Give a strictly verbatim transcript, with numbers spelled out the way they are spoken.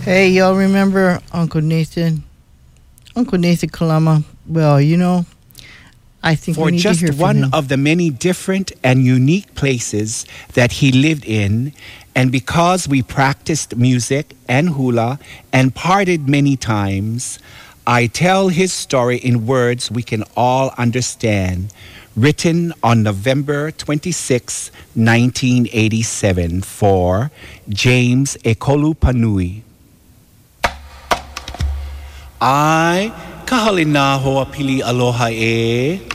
Hey, y'all remember Uncle Nathan? Uncle Nathan Kalama? Well, you know, I think For we need just to hear from one him. of the many different and unique places that he lived in, and because we practiced music and hula and partied many times, I tell his story in words we can all understand, written on November twenty-sixth, nineteen eighty-seven for James Ekolupanui. I kahalina hoa pili aloha e